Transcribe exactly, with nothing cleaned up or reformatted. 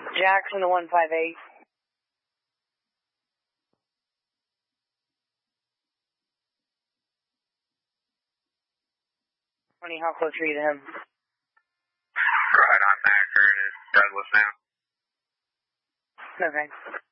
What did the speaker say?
Jackson to one five eight. Tony, how close are you to him? Right on Macker and Douglas now. Okay.